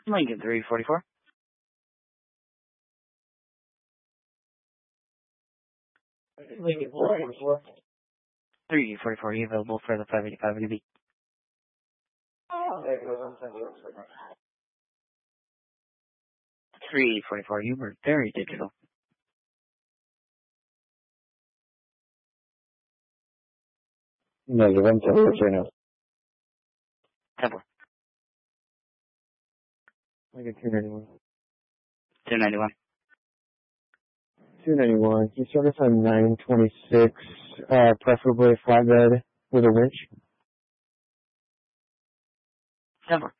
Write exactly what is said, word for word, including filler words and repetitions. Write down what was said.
Lincoln three forty-four. Lincoln four forty-four. three forty-four, are you available for the five eighty-five A B? Oh, there it goes. I'm sending it. three forty-four, you were very digital. No, the one ten right now. Temple. Lincoln two ninety-one. two ninety-one. two ninety-one. Can you start us on nine twenty-six, uh, preferably a flatbed with a winch? Temple.